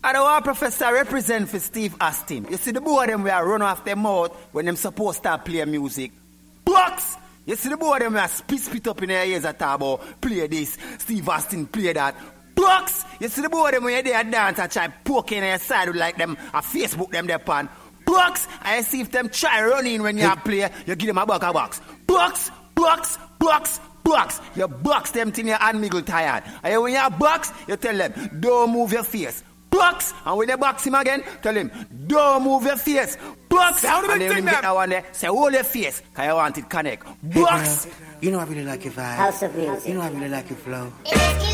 I don't want Professor represent for Steve Austin. You see the boy of them where run off their mouth when them supposed to play music. Blocks! You see the boy of them where spit up in their ears at about play this, Steve Austin play that. Blocks! You see the boy of them when they dance and try poking their side like them a Facebook them their pan. Blocks! I see if them try running when you play, you give them a buck a box. Blocks! Blocks! Blocks! Blocks! You box them till your hand niggle tired. And when you box, you tell them, don't move your face. Blocks! And when you box him again, tell him, don't move your face. Blocks! And then when you get that one there, say, hold your face, because you want it connect. Blocks! Hey girl, you know I really like your vibe. House of music. You know I really like your flow.